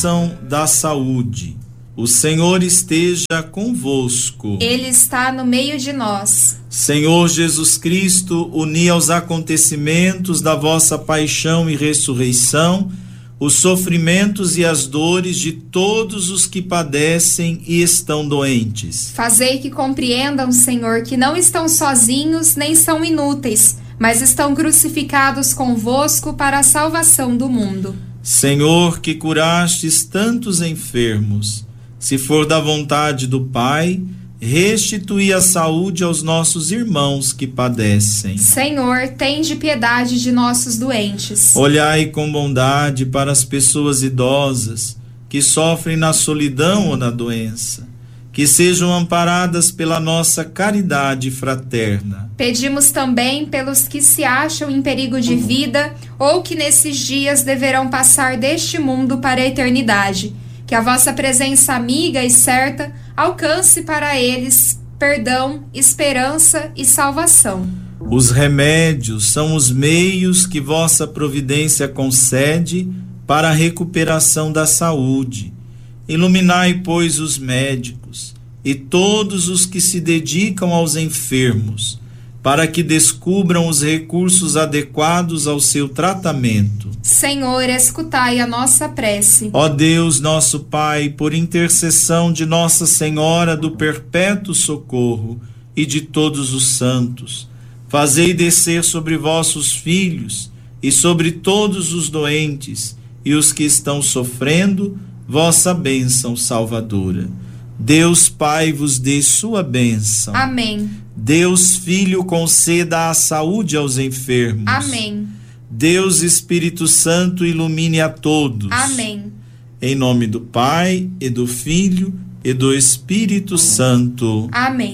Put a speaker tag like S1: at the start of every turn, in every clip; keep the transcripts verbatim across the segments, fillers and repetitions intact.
S1: Da saúde. O Senhor esteja convosco.
S2: Ele está no meio de nós.
S1: Senhor Jesus Cristo, uni aos acontecimentos da vossa paixão e ressurreição os sofrimentos e as dores de todos os que padecem e estão doentes.
S2: Fazei que compreendam, Senhor, que não estão sozinhos nem são inúteis, mas estão crucificados convosco para a salvação do mundo.
S1: Senhor, que curastes tantos enfermos, se for da vontade do Pai, restitui a saúde aos nossos irmãos que padecem.
S2: Senhor, tende piedade de nossos doentes.
S1: Olhai com bondade para as pessoas idosas que sofrem na solidão ou na doença, que sejam amparadas pela nossa caridade fraterna.
S2: Pedimos também pelos que se acham em perigo de vida ou que nesses dias deverão passar deste mundo para a eternidade. Que a vossa presença amiga e certa alcance para eles perdão, esperança e salvação.
S1: Os remédios são os meios que vossa providência concede para a recuperação da saúde. Iluminai, pois, os médicos e todos os que se dedicam aos enfermos, para que descubram os recursos adequados ao seu tratamento.
S2: Senhor, escutai a nossa prece.
S1: Ó Deus, nosso Pai, por intercessão de Nossa Senhora do Perpétuo Socorro e de todos os santos, fazei descer sobre vossos filhos e sobre todos os doentes e os que estão sofrendo vossa bênção salvadora. Deus Pai vos dê sua bênção.
S2: Amém.
S1: Deus Filho conceda a saúde aos enfermos.
S2: Amém.
S1: Deus Espírito Santo ilumine a todos.
S2: Amém.
S1: Em nome do Pai, e do Filho, e do Espírito Santo.
S2: Amém.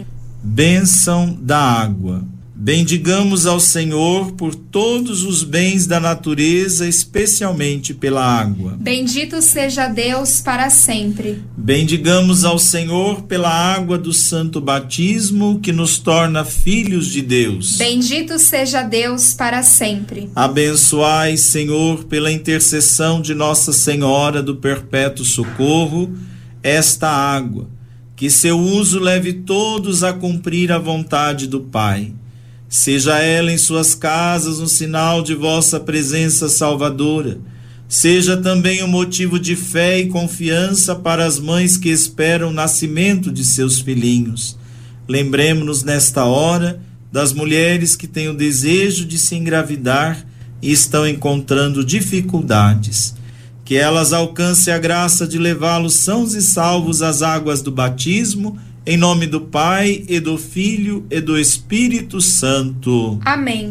S1: Bênção da água. Bendigamos ao Senhor por todos os bens da natureza, especialmente pela água.
S2: Bendito seja Deus para sempre.
S1: Bendigamos ao Senhor pela água do santo batismo, que nos torna filhos de Deus.
S2: Bendito seja Deus para sempre.
S1: Abençoai, Senhor, pela intercessão de Nossa Senhora do Perpétuo Socorro, esta água, que seu uso leve todos a cumprir a vontade do Pai. Seja ela em suas casas um sinal de vossa presença salvadora. Seja também um motivo de fé e confiança para as mães que esperam o nascimento de seus filhinhos. Lembremos-nos nesta hora das mulheres que têm o desejo de se engravidar e estão encontrando dificuldades. Que elas alcancem a graça de levá-los sãos e salvos às águas do batismo, em nome do Pai, e do Filho, e do Espírito Santo.
S2: Amém.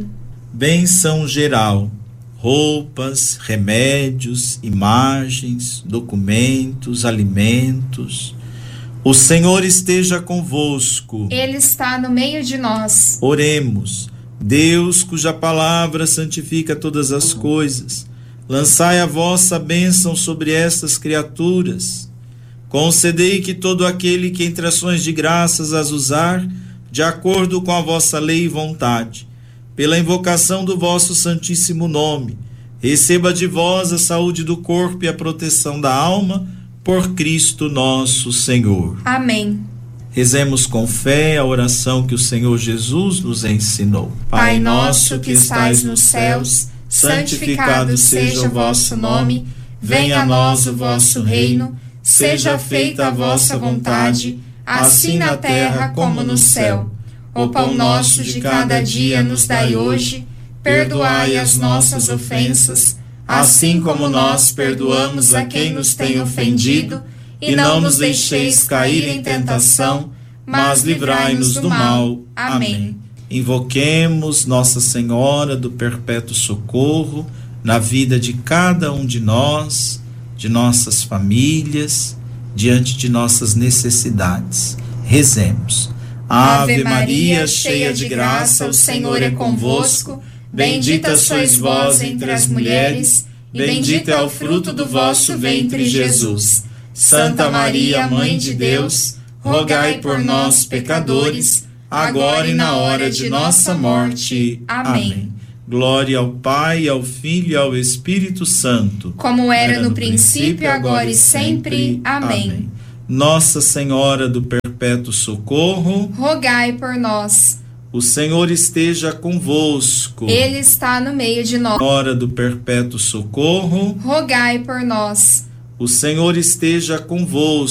S1: Bênção geral. Roupas, remédios, imagens, documentos, alimentos. O Senhor esteja convosco.
S2: Ele está no meio de nós.
S1: Oremos. Deus, cuja palavra santifica todas as coisas, lançai a vossa bênção sobre estas criaturas. Concedei que todo aquele que entre ações de graças as usar, de acordo com a vossa lei e vontade, pela invocação do vosso santíssimo nome, receba de vós a saúde do corpo e a proteção da alma, por Cristo nosso Senhor.
S2: Amém.
S1: Rezemos com fé a oração que o Senhor Jesus nos ensinou.
S2: Pai nosso que estais nos céus, santificado seja o vosso nome, venha a nós o vosso reino, seja feita a vossa vontade, assim na terra como no céu. O pão nosso de cada dia nos dai hoje, perdoai as nossas ofensas, assim como nós perdoamos a quem nos tem ofendido, e não nos deixeis cair em tentação, mas livrai-nos do mal. Amém.
S1: Invoquemos Nossa Senhora do Perpétuo Socorro na vida de cada um de nós, de nossas famílias, diante de nossas necessidades. Rezemos.
S2: Ave Maria, cheia de graça, o Senhor é convosco. Bendita sois vós entre as mulheres, e bendito é o fruto do vosso ventre, Jesus. Santa Maria, Mãe de Deus, rogai por nós, pecadores, agora e na hora de nossa morte. Amém.
S1: Glória ao Pai, ao Filho e ao Espírito Santo.
S2: Como era, era no, no princípio, agora e sempre. Amém. Amém.
S1: Nossa Senhora do Perpétuo Socorro,
S2: rogai por nós.
S1: O Senhor esteja convosco.
S2: Ele está no meio de nós.
S1: Senhora do Perpétuo Socorro,
S2: rogai por nós.
S1: O Senhor esteja convosco.